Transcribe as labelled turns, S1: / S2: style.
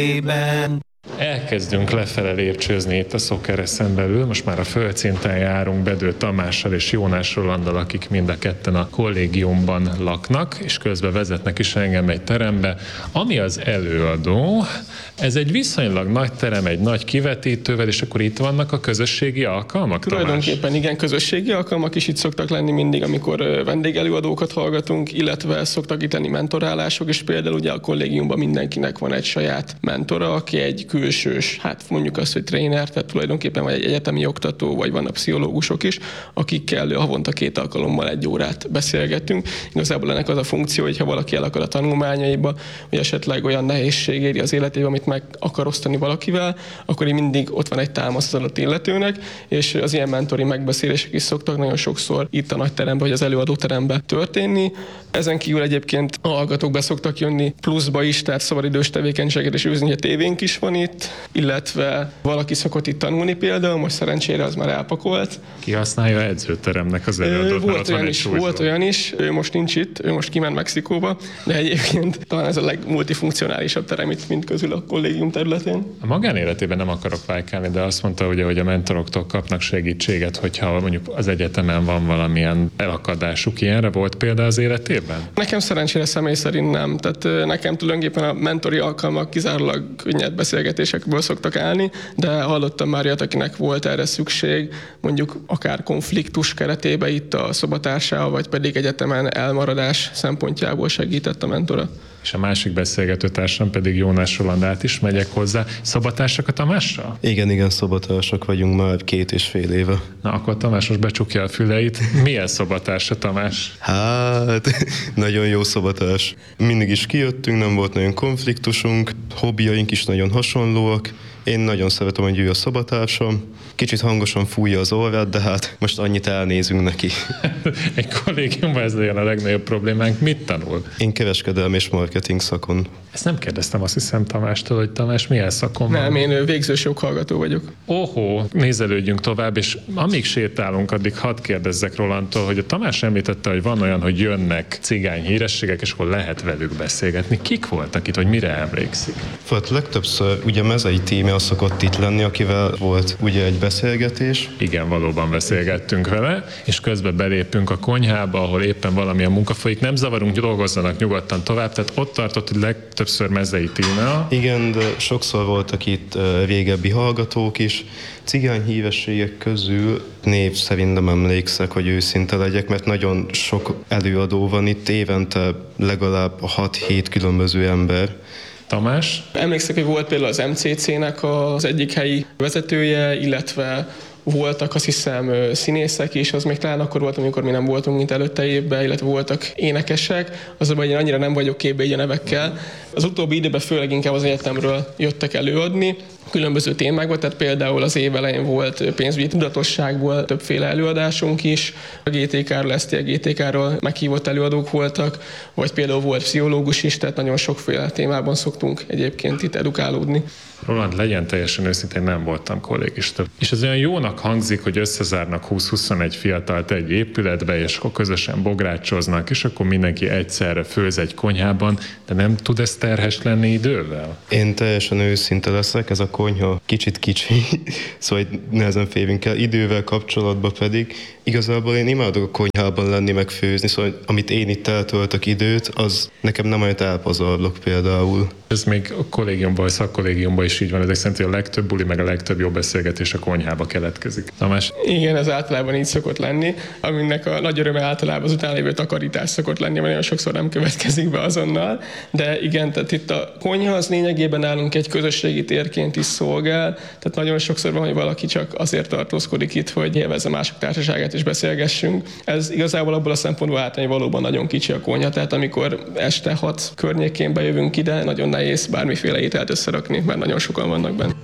S1: Elkezdünk lefele lépcsőzni itt a Szokereszen belül, most már a földszinten járunk Bedő Tamással és Jónás Rolanddal, akik mind a ketten a kollégiumban laknak, és közben vezetnek is engem egy terembe. Ami az előadó, ez egy viszonylag nagy terem, egy nagy kivetítővel, és akkor itt vannak a közösségi alkalmak, Tamás?
S2: Tulajdonképpen igen, közösségi alkalmak is itt szoktak lenni mindig, amikor vendégelőadókat hallgatunk, illetve szoktak itt lenni mentorálások, és például ugye a kollégiumban mindenkinek van egy saját mentora, aki egy külsős, hát mondjuk azt, hogy tréner, tehát tulajdonképpen vagy egy egyetemi oktató, vagy vannak pszichológusok is, akikkel havonta 2 alkalommal 1 órát beszélgetünk. Igazából ennek az a funkció, hogy ha valaki elakad a tanulmányaiba, vagy esetleg olyan nehézség éri az életében, amit meg akar osztani valakivel, akkor így mindig ott van egy támasz az adott illetőnek, és az ilyen mentori megbeszélések is szoktak nagyon sokszor itt a nagy teremben, vagy az előadóteremben történni. Ezen kívül egyébként a hallgatók be szoktak jönni pluszba is, tehát szabadidős tevékenységet is űzni, a tévénk is van itt, illetve valaki szokott itt tanulni például, most szerencsére az már elpakolt.
S1: Ki használja edzőteremnek az előadót?
S2: Volt olyan is, ő most nincs itt, ő most kiment Mexikóba, de egyébként talán ez a legmultifunkcionálisabb terem itt mind közül a kollégium területén.
S1: A magánéletében nem akarok vájkálni, de azt mondta, ugye, hogy a mentoroktól kapnak segítséget, hogyha mondjuk az egyetemen van valamilyen elakadásuk. Ilyenre volt példa az életében?
S2: Nekem szerencsére személy szerint nem. Tehát nekem tulajdonképpen a mentori alkalmak kizárólag könnyed beszélgetésekből szoktak állni, de hallottam már olyat, akinek volt erre szükség, mondjuk akár konfliktus keretében itt a szobatársával, vagy pedig egyetemen elmaradás szempontjából segített a mentora.
S1: És a másik beszélgetőtársam pedig Jónás Roland, is megyek hozzá. Szobatársak a Tamással?
S3: Igen, szobatársak vagyunk már 2,5 éve.
S1: Na, akkor Tamás most becsukja a füleit. Milyen szobatársa Tamás?
S3: Hát, nagyon jó szobatárs. Mindig is kijöttünk, nem volt nagyon konfliktusunk, hobbiaink is nagyon hasonlóak. Én nagyon szeretem, hogy ő a szobatársam. Kicsit hangosan fújja az orrát, de hát most annyit elnézünk neki.
S1: Egy kollégiumban ez legyen a legnagyobb problémánk. Mit tanul?
S3: Én kereskedelmi és marketing szakon.
S1: Ezt nem kérdeztem, azt hiszem Tamástól, hogy Tamás milyen szakon van?
S2: Nem, én végzős joghallgató vagyok.
S1: Nézelődjünk tovább, és amíg sétálunk, addig hadd kérdezzek Rolandtól, hogy a Tamás említette, hogy van olyan, hogy jönnek cigány hírességek, és akkor lehet velük beszélgetni. Kik voltak itt, vagy mire emlékszik?
S3: Hát legtöbbször ugye Mezei Tímea szokott itt lenni, akivel volt ugye egy beszélgetés.
S1: Igen, valóban beszélgettünk vele, és közben belépünk a konyhába, ahol éppen valamilyen munka folyik. Nem zavarunk, dolgozzanak nyugodtan tovább, tehát ott tartott, hogy legtöbbször Mezei Tímea.
S3: Igen, de sokszor voltak itt régebbi hallgatók is. Cigány hírességek közül név szerint nem emlékszek, hogy őszinte legyek, mert nagyon sok előadó van itt, évente legalább 6-7 különböző ember.
S1: Tamás?
S2: Emlékszek, hogy volt például az MCC-nek az egyik helyi vezetője, illetve voltak azt hiszem színészek is, az még talán akkor volt, amikor mi nem voltunk, mint előtte évben, illetve voltak énekesek, azonban én annyira nem vagyok képbe így a nevekkel. Az utóbbi időben főleg inkább az egyetemről jöttek előadni, különböző témákban, tehát például az év elején volt pénzügyi tudatosságból többféle előadásunk is, a GTK-ról, STL-GTK-ról meghívott előadók voltak, vagy például volt pszichológus is, tehát nagyon sokféle témában szoktunk egyébként itt edukálódni.
S1: Roland, legyen teljesen őszintén, nem voltam kollégista. És ez olyan jónak hangzik, hogy összezárnak 20-21 fiatalt egy épületbe, és akkor közösen bográcsoznak, és akkor mindenki egyszerre főz egy konyhában, de nem tud ez terhes lenni idővel?
S3: Én teljesen őszinte leszek, ez a konyha kicsit kicsi, szóval nehezen férünk el. Idővel kapcsolatban pedig igazából én imádok a konyhában lenni, meg főzni, szóval amit én itt eltöltök időt, az nekem nem olyat elpazarlok például.
S1: Ez még a kollégiumban, vagy szakkollégiumban is így van, ezek szerint, hogy a legtöbb buli, meg a legtöbb jó beszélgetés a konyhába keletkezik. Tamás?
S2: Igen, ez általában így szokott lenni, aminek a nagy öröme általában az után lévő takarítás szokott lenni, mert nagyon sokszor nem következik be azonnal. De igen, tehát itt a konyha az lényegében nálunk egy közösségi térként is szolgál, tehát nagyon sokszor van, hogy valaki csak azért tartózkodik itt, hogy élvezze mások társaságát és beszélgessünk. Ez igazából abból a szempontból általán valóban nagyon kicsi a konyha, tehát amikor este 6 környékén bejövünk ide, nagyon nehéz bármiféle ételt összerakni, mert nagyon sokan vannak benne.